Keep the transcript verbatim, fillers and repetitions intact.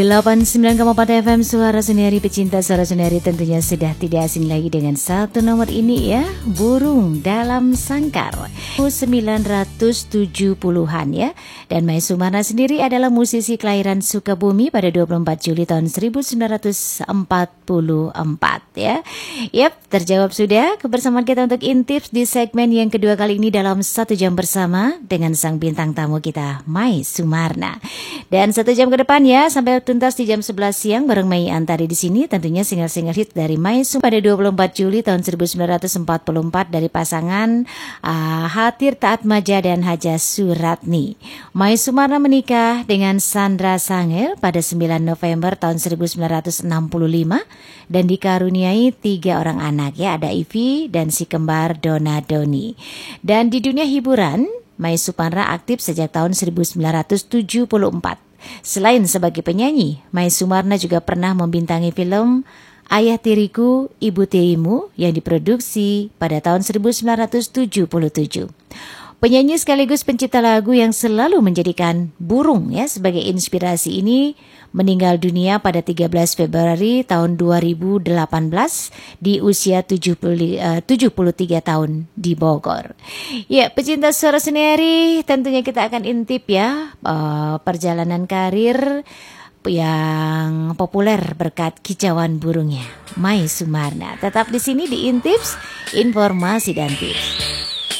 delapan puluh sembilan koma empat F M Suara Suneri, pecinta Suara Suneri tentunya sudah tidak asing lagi dengan satu nomor ini ya, Burung Dalam Sangkar sembilan ratus tujuh puluhan ya. Dan Mai Sumarna sendiri adalah musisi kelahiran Sukabumi pada dua puluh empat Juli tahun seribu sembilan ratus empat puluh empat ya. Yap, terjawab sudah kebersamaan kita untuk Intips di segmen yang kedua kali ini dalam satu jam bersama dengan sang bintang tamu kita, Mai Sumarna. Dan satu jam ke depan ya, sampai tuntas di jam sebelas siang bareng Mai Antari di sini, tentunya single-single hit dari Mai Sumarna pada dua puluh empat Juli tahun seribu sembilan ratus empat puluh empat dari pasangan uh, Hatir Taatmaja dan Haja Suratni. Mai Sumarna menikah dengan Sandra Sangel pada sembilan November tahun seribu sembilan ratus enam puluh lima dan dikaruniai tiga orang anak ya, ada Ivi dan si kembar Dona Doni. Dan di dunia hiburan, Mai Sumarna aktif sejak tahun seribu sembilan ratus tujuh puluh empat. Selain sebagai penyanyi, Mai Sumarna juga pernah membintangi film Ayah Tiriku, Ibu Tirimu yang diproduksi pada tahun seribu sembilan ratus tujuh puluh tujuh. Penyanyi sekaligus pencipta lagu yang selalu menjadikan burung ya sebagai inspirasi ini meninggal dunia pada tiga belas Februari tahun dua ribu delapan belas di usia tujuh puluh tiga tahun di Bogor. Ya, pecinta Suara Suneri, tentunya kita akan intip ya uh, perjalanan karir yang populer berkat kicauan burungnya, Mai Sumarna. Tetap di sini di Intips, informasi dan tips.